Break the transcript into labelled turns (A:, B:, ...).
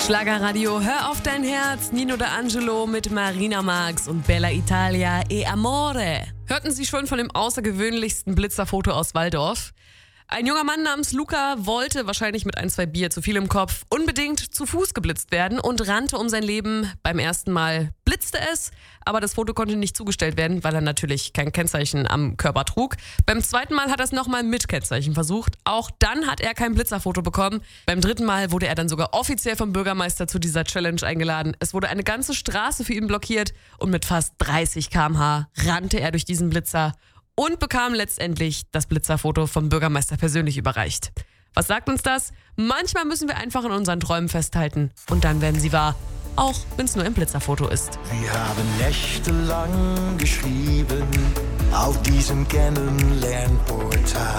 A: Schlagerradio, hör auf dein Herz, Nino D'Angelo mit Marina Marx und Bella Italia e Amore. Hörten Sie schon von dem außergewöhnlichsten Blitzerfoto aus Walldorf? Ein junger Mann namens Luca wollte, wahrscheinlich mit 1, 2 Bier zu viel im Kopf, unbedingt zu Fuß geblitzt werden und rannte um sein Leben. Beim ersten Mal blitzte es, aber das Foto konnte nicht zugestellt werden, weil er natürlich kein Kennzeichen am Körper trug. Beim zweiten Mal hat er es nochmal mit Kennzeichen versucht. Auch dann hat er kein Blitzerfoto bekommen. Beim dritten Mal wurde er dann sogar offiziell vom Bürgermeister zu dieser Challenge eingeladen. Es wurde eine ganze Straße für ihn blockiert und mit fast 30 km/h rannte er durch diesen Blitzer und bekam letztendlich das Blitzerfoto vom Bürgermeister persönlich überreicht. Was sagt uns das? Manchmal müssen wir einfach an unseren Träumen festhalten und dann werden sie wahr, auch wenn es nur ein Blitzerfoto ist.
B: Wir haben nächtelang geschrieben auf diesem Kennenlernportal.